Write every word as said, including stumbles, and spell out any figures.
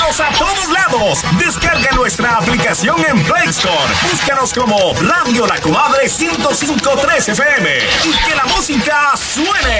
Estamos a todos lados. Descarga nuestra aplicación en Play Store. Búscanos como Radio La Comadre ciento cinco punto tres F M y que la música suene.